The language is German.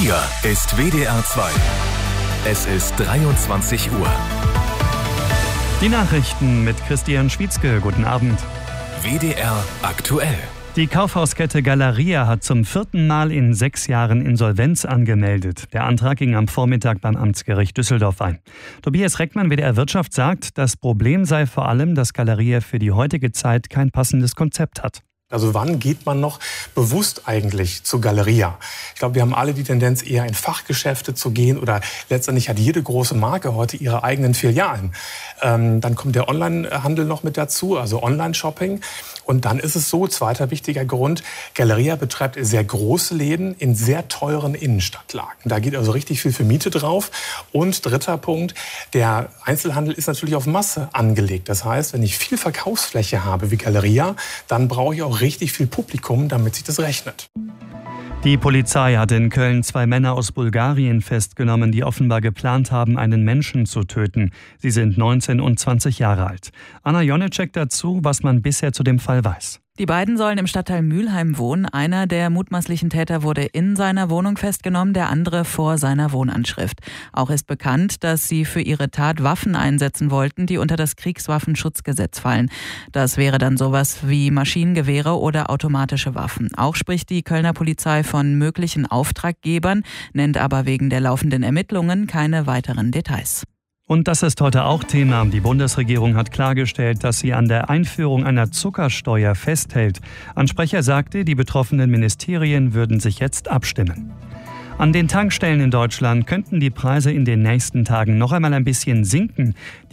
Hier ist WDR 2. Es ist 23 Uhr. Die Nachrichten mit Christian Schwietzke. Guten Abend. WDR aktuell. Die Kaufhauskette Galeria hat zum 4. Mal in 6 Jahren Insolvenz angemeldet. Der Antrag ging am Vormittag beim Amtsgericht Düsseldorf ein. Tobias Reckmann, WDR Wirtschaft, sagt, das Problem sei vor allem, dass Galeria für die heutige Zeit kein passendes Konzept hat. Also wann geht man noch bewusst eigentlich zu Galeria? Ich glaube, wir haben alle die Tendenz, eher in Fachgeschäfte zu gehen oder letztendlich hat jede große Marke heute ihre eigenen Filialen. Dann kommt der Onlinehandel noch mit dazu, also Online-Shopping. Und dann ist es so, zweiter wichtiger Grund, Galeria betreibt sehr große Läden in sehr teuren Innenstadtlagen. Da geht also richtig viel für Miete drauf. Und dritter Punkt, der Einzelhandel ist natürlich auf Masse angelegt. Das heißt, wenn ich viel Verkaufsfläche habe wie Galeria, dann brauche ich auch richtig viel Publikum, damit sich das rechnet. Die Polizei hat in Köln 2 Männer aus Bulgarien festgenommen, die offenbar geplant haben, einen Menschen zu töten. Sie sind 19 und 20 Jahre alt. Anna Jonecek dazu, was man bisher zu dem Fall weiß. Die beiden sollen im Stadtteil Mülheim wohnen. Einer der mutmaßlichen Täter wurde in seiner Wohnung festgenommen, der andere vor seiner Wohnanschrift. Auch ist bekannt, dass sie für ihre Tat Waffen einsetzen wollten, die unter das Kriegswaffenschutzgesetz fallen. Das wäre dann sowas wie Maschinengewehre oder automatische Waffen. Auch spricht die Kölner Polizei von möglichen Auftraggebern, nennt aber wegen der laufenden Ermittlungen keine weiteren Details. Und das ist heute auch Thema. Die Bundesregierung hat klargestellt, dass sie an der Einführung einer Zuckersteuer festhält. Ein Sprecher sagte, die betroffenen Ministerien würden sich jetzt abstimmen. An den Tankstellen in Deutschland könnten die Preise in den nächsten Tagen noch einmal ein bisschen sinken.